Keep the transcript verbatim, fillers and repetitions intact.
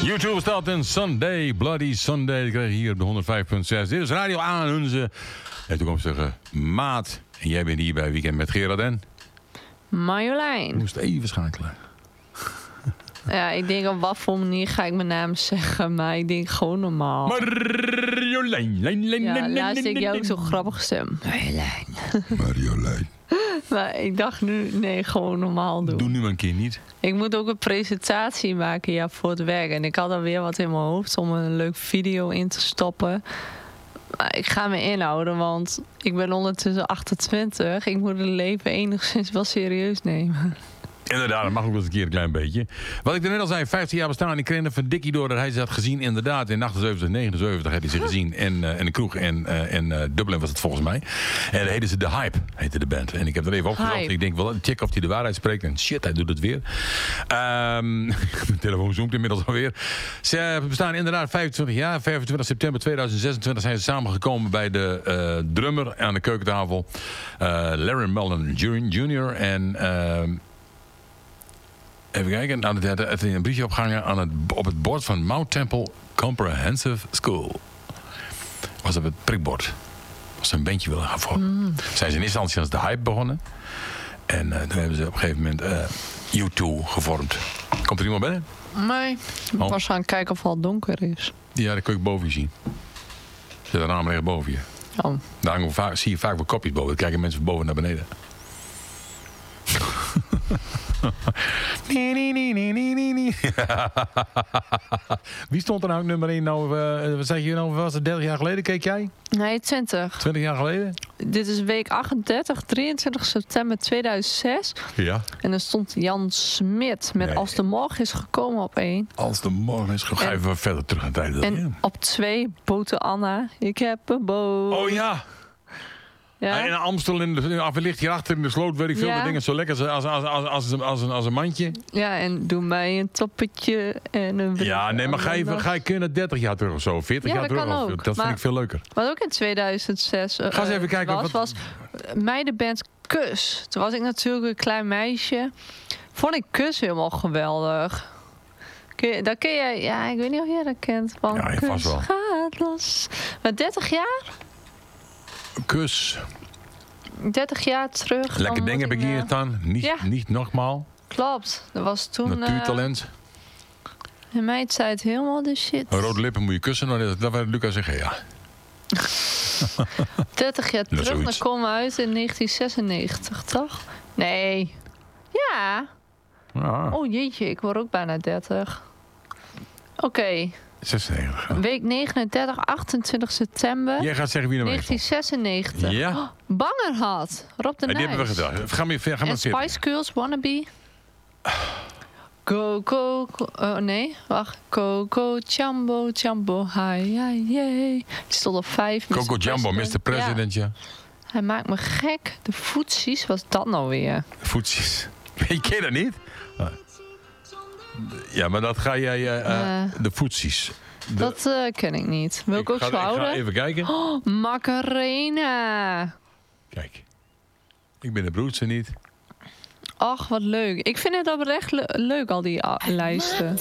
YouTube staat in Sunday, Bloody Sunday. Ik krijg hier op de honderdvijf punt zes. Dit is Radio aan onze toekomstige maat. En jij bent hier bij Weekend met Gerard en... Marjolein. Ik moest even schakelen. Ja, ik denk op wat voor manier ga ik mijn naam zeggen, maar ik denk gewoon normaal. Marjolein. Lijn, lijn, Ja, lijn, laatst lijn, denk je ook lijn. zo'n grappige stem. Marjolein. Marjolein. Maar ik dacht nu, nee, gewoon normaal doen. Doe nu maar een keer niet. Ik moet ook een presentatie maken, ja, voor het werk. En ik had alweer wat in mijn hoofd om een leuk video in te stoppen. Maar ik ga me inhouden, want ik ben ondertussen achtentwintig. Ik moet het leven enigszins wel serieus nemen. Inderdaad, dat mag ook wel eens een keer een klein beetje. Wat ik er net al zei, vijftien jaar bestaan. Ik kreeg van Dickie door dat hij ze had gezien. Inderdaad, in achtenzeventig, negenenzeventig had hij ze gezien. En, uh, in de kroeg in, uh, in uh, Dublin was het volgens mij. En dan heette ze The Hype, heette de band. En ik heb er even opgezocht. Hype. Ik denk wel, check of hij de waarheid spreekt. En shit, hij doet het weer. Um, mijn telefoon zoomt inmiddels alweer. Ze bestaan inderdaad vijfentwintig jaar. vijfentwintig september tweeduizend zesentwintig zijn ze samengekomen bij de uh, drummer aan de keukentafel. Uh, Larry Mullen junior En... Uh, Even kijken, nou, het had een briefje opgehangen aan het, op het bord van Mount Temple Comprehensive School. Was op het prikbord. Was ze een bandje willen gaan vormen. Mm. Zijn ze in eerste instantie als de Hype begonnen. En uh, toen hebben ze op een gegeven moment uh, U twee gevormd. Komt er iemand binnen? Nee, ik Oh. was aan het kijken of het al donker is. Ja, dat kun je boven je zien. Zit een naam recht boven je. Oh. Daar hangen we vaak, zie je vaak wel kopjes boven. Dan kijken mensen van boven naar beneden. Nee, nee, nee, nee, nee, nee, nee. Wie stond er nou nummer één? Nou, uh, wat zeg je nou? Was het dertig jaar geleden? Keek jij? Nee, twintig. twintig jaar geleden? Dit is week achtendertig, drieëntwintig september tweeduizend zes. Ja. En er stond Jan Smit met Nee. Als de Morgen is gekomen op één. Als de morgen is, ga En- even wat verder terug aan tijd. En op twee, Bote Anna. Ik heb een boot. Oh ja. Ja? En Amstel in de, af ligt hierachter in de sloot, weet ik veel. Ja. Dat ding is zo lekker als, als, als, als, als, als, een, als een mandje. Ja, en doe mij een toppetje en een... Ja, nee, maar ga je, ga je kunnen dertig jaar terug of zo, veertig Ja, jaar dat terug. kan Of, ook, dat maar- vind ik veel leuker. Wat ook in tweeduizend zes uh, Ga eens even kijken was, wat- was meidenband Kus. Toen was ik natuurlijk een klein meisje. Vond ik Kus helemaal geweldig. Kun je, dat ken jij, ja, ik weet niet of jij dat kent. Van Ja, je Kus vast wel. gaat los. Maar dertig jaar? Kus. dertig jaar terug. Lekker dan ding heb moet ik hier eh, staan. Niet, ja. niet nogmaal. Klopt. Dat was toen... Natuurtalent. Uh, in mijn tijd helemaal de shit. Rode lippen moet je kussen. Nou, dat, dat werd Lucas zeggen, ja. dertig jaar Dat is terug, dan zoiets. komen we uit in negentien zesennegentig, toch? Nee. Ja. Ja, Oh jeetje, ik word ook bijna dertig. Oké, zesennegentig. Ja. week negenendertig, achtentwintig september Jij gaat zeggen wie er mee negentien zesennegentig. Ja. Oh, Banger had. Rob de Die hebben we Nijs. gedaan. Ga maar, ga maar En zitten. Spice Girls, Wannabe. Go, go, go. Oh nee, wacht. Go, go, Jumbo, Jumbo, hi, hi, yay. Die stond op vijf. Coco Jumbo, mister President, ja. Ja. Hij maakt me gek. De voetsies, wat is dat nou weer? Voetjes. Je ken dat niet? Ah. Ja, maar dat ga jij... eh, eh, Eh. de voetsies. De- Dat eh, ken ik niet. Wil ik, ook ga, zo ik ga houden? even kijken. Oh, Macarena. Kijk. Ik ben de broedste niet. Ach, wat leuk. Ik vind het oprecht le- leuk, al die ah, lijsten.